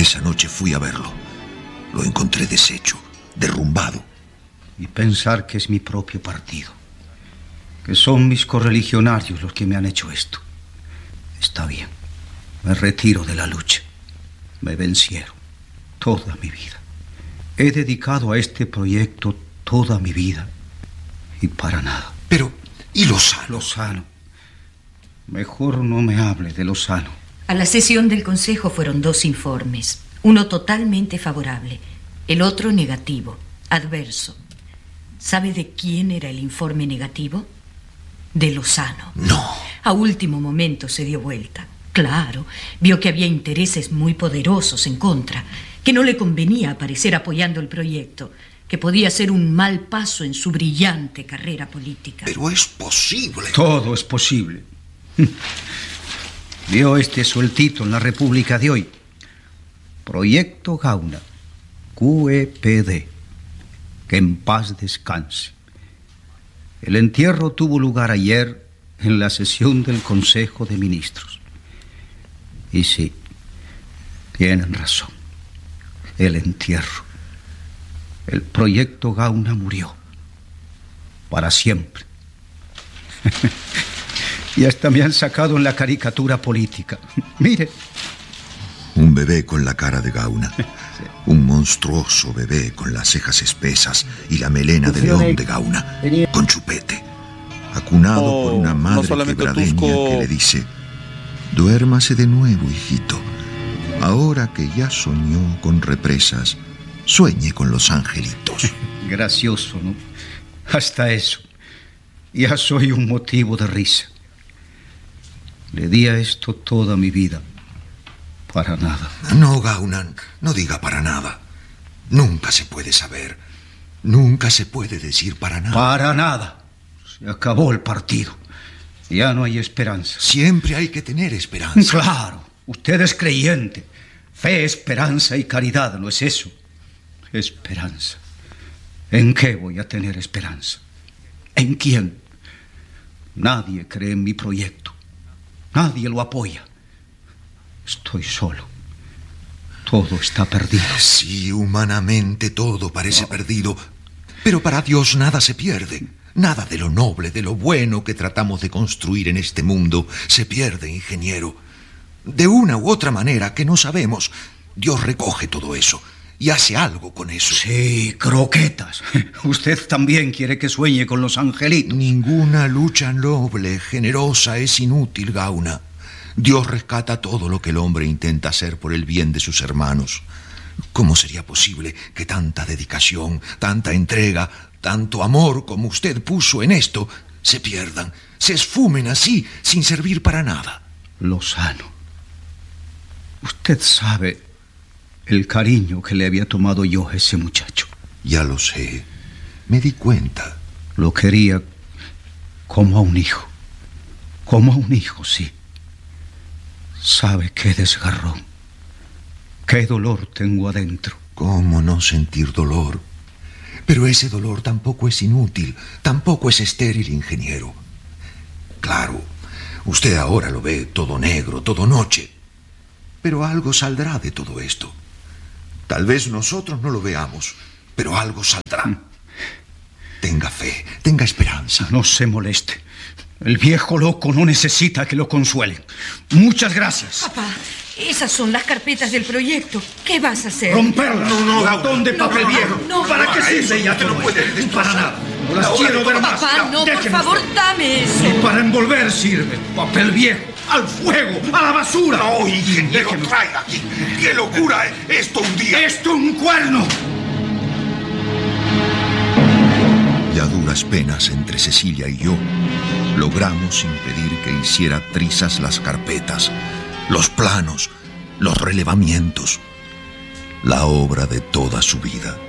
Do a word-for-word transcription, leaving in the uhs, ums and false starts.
Esa noche fui a verlo. Lo encontré deshecho, derrumbado. Y pensar que es mi propio partido, que son mis correligionarios los que me han hecho esto. Está bien, me retiro de la lucha. Me vencieron toda mi vida. He dedicado a este proyecto toda mi vida y para nada. Pero, ¿y Lozano? Lozano. Mejor no me hable de Lozano. A la sesión del Consejo fueron dos informes. Uno totalmente favorable, el otro negativo, adverso. ¿Sabe de quién era el informe negativo? De Lozano. No. A último momento se dio vuelta. Claro, vio que había intereses muy poderosos en contra, que no le convenía aparecer apoyando el proyecto, que podía ser un mal paso en su brillante carrera política. Pero es posible. Todo es posible. Vio este sueltito en la República de hoy. Proyecto Gauna, Q E P D. Que en paz descanse. El entierro tuvo lugar ayer en la sesión del Consejo de Ministros. Y sí, tienen razón. El entierro. El proyecto Gauna murió. Para siempre. Y hasta me han sacado en la caricatura política. Mire. Un bebé con la cara de Gauna. Un monstruoso bebé con las cejas espesas y la melena de león de Gauna, con chupete, acunado Oh, por una no madre solamente quebradeña Tusco. que le dice: duérmase de nuevo, hijito. Ahora que ya soñó con represas, sueñe con los angelitos. Gracioso, ¿no? Hasta eso. Ya soy un motivo de risa. Le di a esto toda mi vida. Para nada. No, Gauna, no diga para nada. Nunca se puede saber. Nunca se puede decir para nada. Para nada. Se acabó el partido. Ya no hay esperanza. Siempre hay que tener esperanza. Claro. Usted es creyente. Fe, esperanza y caridad, ¿no es eso? Esperanza. ¿En qué voy a tener esperanza? ¿En quién? Nadie cree en mi proyecto. Nadie lo apoya. Estoy solo. Todo está perdido. Sí, humanamente todo parece no. perdido. Pero para Dios nada se pierde. Nada de lo noble, de lo bueno que tratamos de construir en este mundo se pierde, ingeniero. De una u otra manera que no sabemos, Dios recoge todo eso y hace algo con eso. Sí, croquetas. Usted también quiere que sueñe con los angelitos. Ninguna lucha noble, generosa es inútil, Gauna. Dios rescata todo lo que el hombre intenta hacer por el bien de sus hermanos. ¿Cómo sería posible que tanta dedicación, tanta entrega, tanto amor como usted puso en esto se pierdan, se esfumen así, sin servir para nada? Lozano, usted sabe el cariño que le había tomado yo a ese muchacho. Ya lo sé, me di cuenta. Lo quería como a un hijo, como a un hijo, sí. ¿Sabe qué desgarrón? ¿Qué dolor tengo adentro? ¿Cómo no sentir dolor? Pero ese dolor tampoco es inútil, tampoco es estéril, ingeniero. Claro, usted ahora lo ve todo negro, todo noche. Pero algo saldrá de todo esto. Tal vez nosotros no lo veamos, pero algo saldrá. Tenga fe, tenga esperanza. No se moleste. El viejo loco no necesita que lo consuelen. Muchas gracias. Papá, esas son las carpetas del proyecto. ¿Qué vas a hacer? Romperlas. No, no, Latón de papel no, viejo. no, ¿Para no, qué sirve ya todo no puede esto? destrozar. Para nada. No las quiero ver más. Papá, no, por Déjeme favor, usted. dame eso. Ni para envolver sirve. Papel viejo. Al fuego. A la basura. No, ingeniero, Déjeme. traiga aquí. ¡Qué locura es esto un día! ¡Esto un cuerno! Y a duras penas entre Cecilia y yo logramos impedir que hiciera trizas las carpetas, los planos, los relevamientos, la obra de toda su vida.